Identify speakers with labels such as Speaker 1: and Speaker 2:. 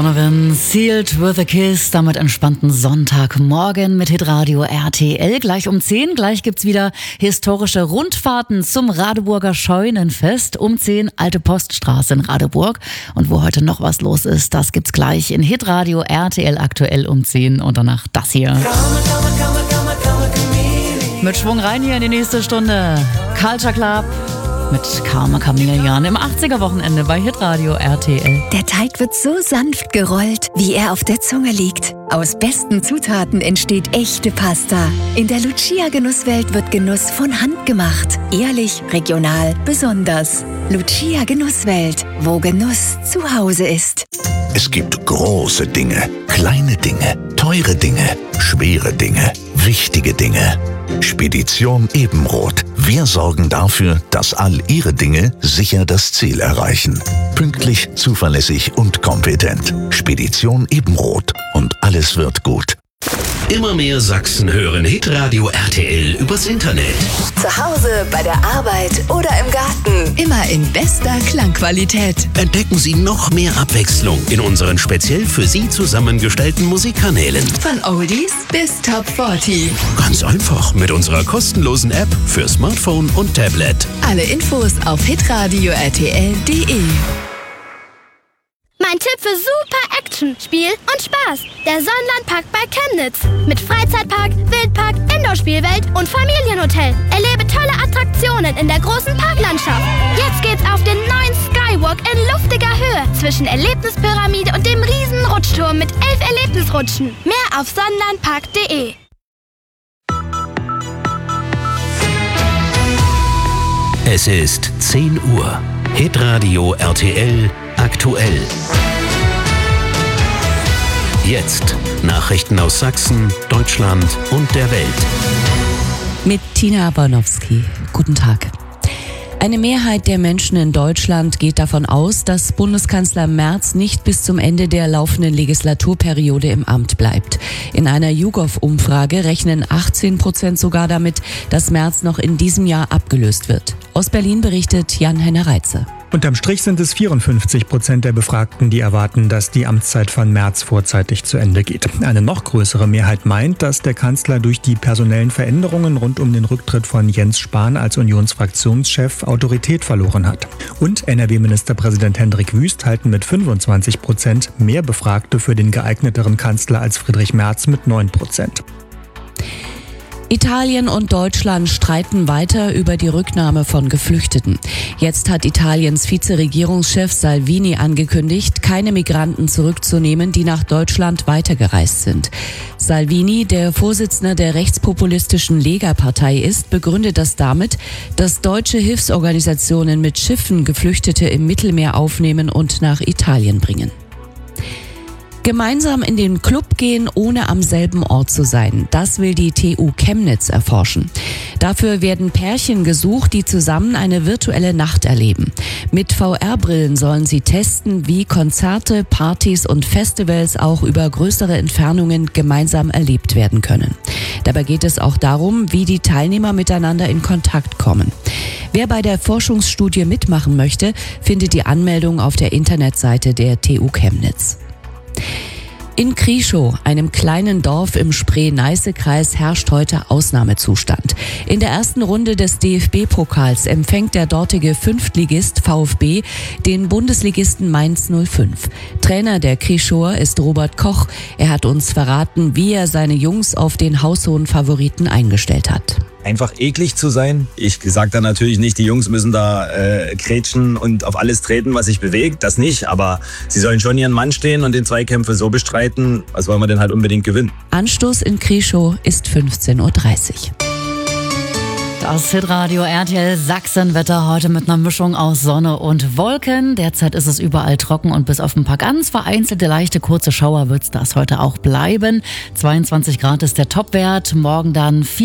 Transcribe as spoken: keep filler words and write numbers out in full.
Speaker 1: Donovan, Sealed with a Kiss, damit entspannten Sonntagmorgen mit Hitradio R T L. Gleich um zehn, gleich gibt's wieder historische Rundfahrten zum Radeburger Scheunenfest. Um zehn Alte Poststraße in Radeburg. Und wo heute noch was los ist, das gibt's gleich in Hitradio R T L aktuell um zehn und danach das hier. Mit Schwung rein hier in die nächste Stunde. Culture Club mit Karma Chameleon im achtziger-Wochenende bei Hitradio R T L.
Speaker 2: Der Teig wird so sanft gerollt, wie er auf der Zunge liegt. Aus besten Zutaten entsteht echte Pasta. In der Lucia-Genusswelt wird Genuss von Hand gemacht. Ehrlich, regional, besonders. Lucia Genusswelt, wo Genuss zu Hause ist.
Speaker 3: Es gibt große Dinge, kleine Dinge, teure Dinge, schwere Dinge, wichtige Dinge. Spedition Ebenroth. Wir sorgen dafür, dass all Ihre Dinge sicher das Ziel erreichen. Pünktlich, zuverlässig und kompetent. Spedition Ebenroth. Und alles wird gut.
Speaker 4: Immer mehr Sachsen hören Hitradio R T L übers Internet.
Speaker 2: Zu Hause, bei der Arbeit oder im Garten. Immer in bester Klangqualität.
Speaker 4: Entdecken Sie noch mehr Abwechslung in unseren speziell für Sie zusammengestellten Musikkanälen.
Speaker 2: Von Oldies bis Top vierzig.
Speaker 4: Ganz einfach mit unserer kostenlosen App für Smartphone und Tablet.
Speaker 2: Alle Infos auf hitradio r t l punkt d e.
Speaker 5: Mein Tipp für super Action, Spiel und Spaß. Der Sonnenlandpark bei Chemnitz. Mit Freizeitpark, Wildpark, Indoor-Spielwelt und Familienhotel. Erlebe tolle Attraktionen in der großen Parklandschaft. Jetzt geht's auf den neuen Skywalk in luftiger Höhe zwischen Erlebnispyramide und dem riesen Rutschturm mit elf Erlebnisrutschen. Mehr auf sonnenlandpark punkt d e.
Speaker 4: Es ist zehn Uhr. Hitradio R T L aktuell. Jetzt Nachrichten aus Sachsen, Deutschland und der Welt.
Speaker 6: Mit Tina Aronowski. Guten Tag. Eine Mehrheit der Menschen in Deutschland geht davon aus, dass Bundeskanzler Merz nicht bis zum Ende der laufenden Legislaturperiode im Amt bleibt. In einer YouGov-Umfrage rechnen achtzehn Prozent sogar damit, dass Merz noch in diesem Jahr abgelöst wird. Aus Berlin berichtet Jan-Henner Reitze.
Speaker 7: Unterm Strich sind es vierundfünfzig Prozent der Befragten, die erwarten, dass die Amtszeit von Merz vorzeitig zu Ende geht. Eine noch größere Mehrheit meint, dass der Kanzler durch die personellen Veränderungen rund um den Rücktritt von Jens Spahn als Unionsfraktionschef Autorität verloren hat. Und N R W-Ministerpräsident Hendrik Wüst halten mit fünfundzwanzig Prozent mehr Befragte für den geeigneteren Kanzler als Friedrich Merz mit neun Prozent.
Speaker 6: Italien und Deutschland streiten weiter über die Rücknahme von Geflüchteten. Jetzt hat Italiens Vizeregierungschef Salvini angekündigt, keine Migranten zurückzunehmen, die nach Deutschland weitergereist sind. Salvini, der Vorsitzender der rechtspopulistischen Lega-Partei ist, begründet das damit, dass deutsche Hilfsorganisationen mit Schiffen Geflüchtete im Mittelmeer aufnehmen und nach Italien bringen. Gemeinsam in den Club gehen, ohne am selben Ort zu sein. Das will die T U Chemnitz erforschen. Dafür werden Pärchen gesucht, die zusammen eine virtuelle Nacht erleben. Mit V R-Brillen sollen sie testen, wie Konzerte, Partys und Festivals auch über größere Entfernungen gemeinsam erlebt werden können. Dabei geht es auch darum, wie die Teilnehmer miteinander in Kontakt kommen. Wer bei der Forschungsstudie mitmachen möchte, findet die Anmeldung auf der Internetseite der T U Chemnitz. In Krieschow, einem kleinen Dorf im Spree-Neiße-Kreis, herrscht heute Ausnahmezustand. In der ersten Runde des D F B-Pokals empfängt der dortige Fünftligist VfB den Bundesligisten Mainz null fünf. Trainer der Krieschower ist Robert Koch. Er hat uns verraten, wie er seine Jungs auf den haushohen Favoriten eingestellt hat.
Speaker 8: Einfach eklig zu sein. Ich sage dann natürlich nicht, die Jungs müssen da äh, kretschen und auf alles treten, was sich bewegt. Das nicht, aber sie sollen schon ihren Mann stehen und den Zweikämpfe so bestreiten, was wollen wir denn halt unbedingt gewinnen.
Speaker 6: Anstoß in Krieschow ist fünfzehn Uhr dreißig.
Speaker 1: Das Hitradio R T L Sachsenwetter heute mit einer Mischung aus Sonne und Wolken. Derzeit ist es überall trocken und bis auf ein paar ganz vereinzelte leichte kurze Schauer wird es das heute auch bleiben. zweiundzwanzig Grad ist der Topwert, morgen dann